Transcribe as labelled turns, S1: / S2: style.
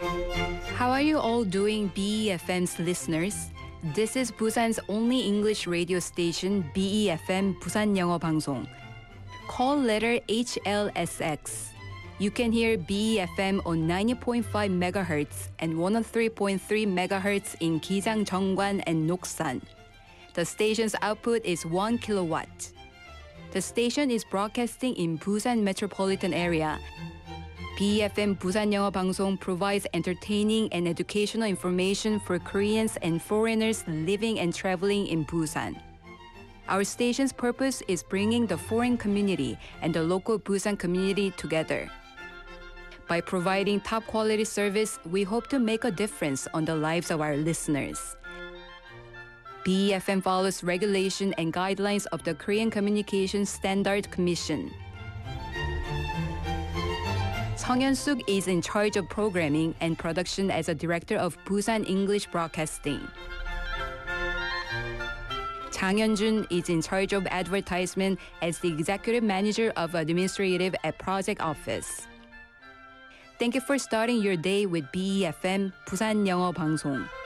S1: How are you all doing, BEFM's listeners? This is Busan's only English radio station, BEFM Busan 영어 방송. Call letter HLSX. You can hear BEFM on 90.5 MHz and 103.3 MHz in Gijang, Jeongwan, and Noksan. The station's output is 1 kilowatt. The station is broadcasting in Busan metropolitan area. BEFM Busan 영어 방송 provides entertaining and educational information for Koreans and foreigners living and traveling in Busan. Our station's purpose is bringing the foreign community and the local Busan community together. By providing top quality service, we hope to make a difference on the lives of our listeners. BEFM follows regulation and guidelines of the Korean Communications Standard Commission. Song Hyun-suk is in charge of programming and production as a director of Busan English Broadcasting. Chang Hyun-jun is in charge of advertisement as the executive manager of administrative at project office. Thank you for starting your day with BEFM Busan 영어 방송.